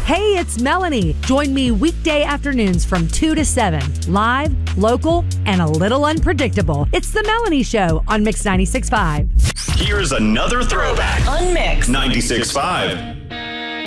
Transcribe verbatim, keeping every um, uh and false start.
Hey, it's Melanie. Join me weekday afternoons from two to seven. Live, local, and a little unpredictable. It's The Melanie Show on Mix ninety-six point five. Here's another throwback on Mix ninety-six point five.